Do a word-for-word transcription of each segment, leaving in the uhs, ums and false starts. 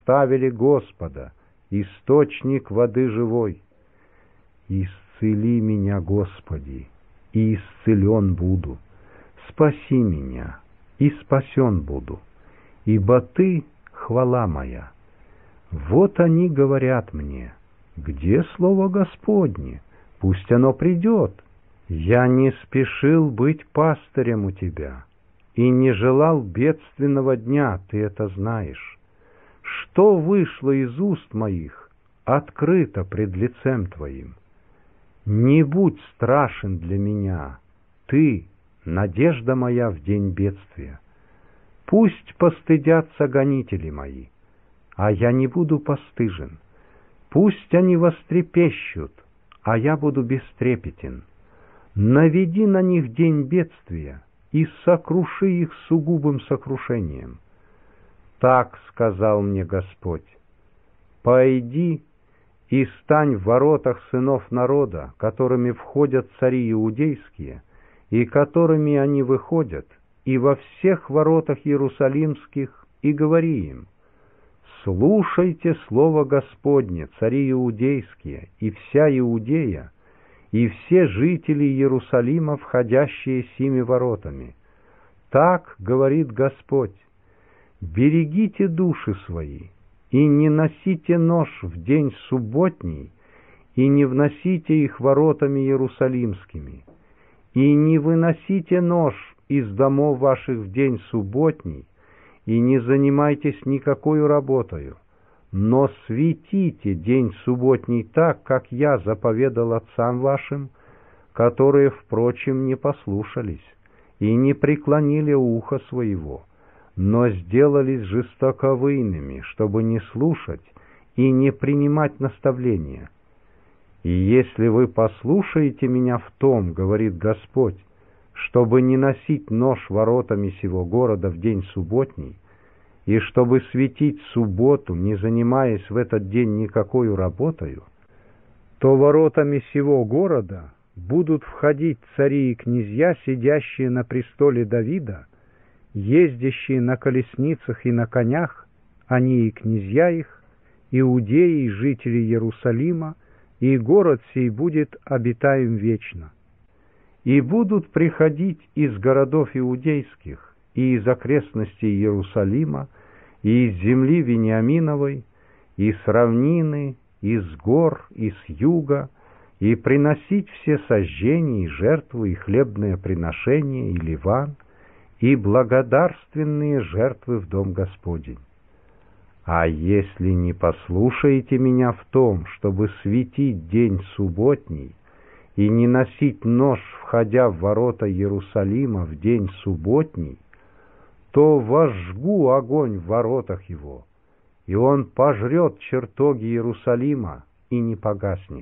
оставили Господа, источник воды живой. Исцели меня, Господи, и исцелен буду. Спаси меня, и спасен буду, ибо Ты — хвала моя. Вот они говорят мне: где слово Господне? Пусть оно придет. Я не спешил быть пастырем у Тебя и не желал бедственного дня, Ты это знаешь. Что вышло из уст моих, открыто пред лицем Твоим. Не будь страшен для меня, Ты — надежда моя в день бедствия. Пусть постыдятся гонители мои, а я не буду постыжен. Пусть они вострепещут, а я буду бестрепетен. Наведи на них день бедствия и сокруши их сугубым сокрушением. Так сказал мне Господь: пойди и стань в воротах сынов народа, которыми входят цари иудейские, и которыми они выходят, и во всех воротах иерусалимских, и говори им: слушайте слово Господне, цари иудейские, и вся Иудея, и все жители Иерусалима, входящие сими воротами. Так говорит Господь: берегите души свои, и не носите нож в день субботний, и не вносите их воротами иерусалимскими, и не выносите нож из домов ваших в день субботний, и не занимайтесь никакой работою, но светите день субботний так, как я заповедал отцам вашим, которые, впрочем, не послушались и не преклонили уха своего, но сделались жестоковыйными, чтобы не слушать и не принимать наставления. И если вы послушаете меня в том, говорит Господь, чтобы не носить нож воротами сего города в день субботний, и чтобы светить субботу, не занимаясь в этот день никакой работою, то воротами сего города будут входить цари и князья, сидящие на престоле Давида, ездящие на колесницах и на конях, они и князья их, иудеи и жители Иерусалима, и город сей будет обитаем вечно. И будут приходить из городов иудейских, и из окрестностей Иерусалима, и из земли Вениаминовой, и с равнины, и с гор, и с юга, и приносить все сожжения, и жертвы, и хлебные приношения, и ливан, и благодарственные жертвы в дом Господень. А если не послушаете меня в том, чтобы светить день субботний, и не носить нож, входя в ворота Иерусалима в день субботний, то возжгу огонь в воротах его, и он пожрет чертоги Иерусалима и не погаснет.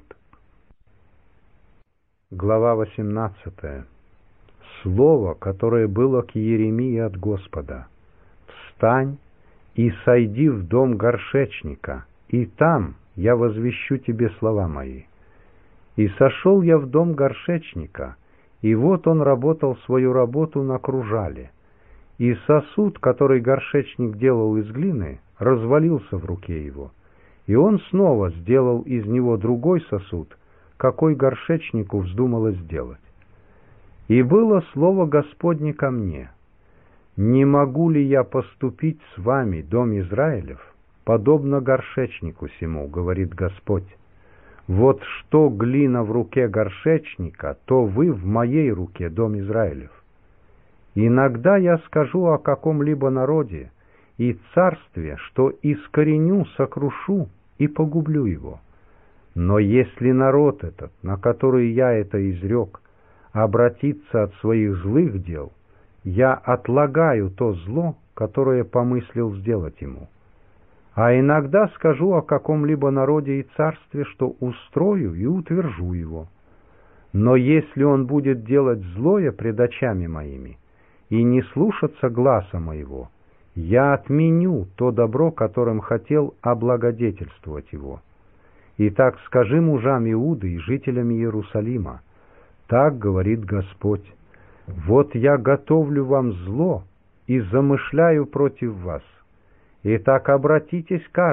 Глава восемнадцатая. Слово, которое было к Иеремии от Господа: «Встань и сойди в дом горшечника, и там я возвещу тебе слова мои». И сошел я в дом горшечника, и вот он работал свою работу на кружале, и сосуд, который горшечник делал из глины, развалился в руке его, и он снова сделал из него другой сосуд, какой горшечнику вздумалось сделать. И было слово Господне ко мне: «Не могу ли я поступить с вами, дом Израилев, подобно горшечнику сему, говорит Господь? Вот что глина в руке горшечника, то вы в моей руке, дом Израилев. Иногда я скажу о каком-либо народе и царстве, что искореню, сокрушу и погублю его. Но если народ этот, на который я это изрек, обратится от своих злых дел, я отлагаю то зло, которое помыслил сделать ему. А иногда скажу о каком-либо народе и царстве, что устрою и утвержу его. Но если он будет делать злое пред очами моими и не слушаться гласа моего, я отменю то добро, которым хотел облагодетельствовать его. Итак, скажи мужам Иуды и жителям Иерусалима: так говорит Господь: вот я готовлю вам зло и замышляю против вас. Итак, обратитесь каждый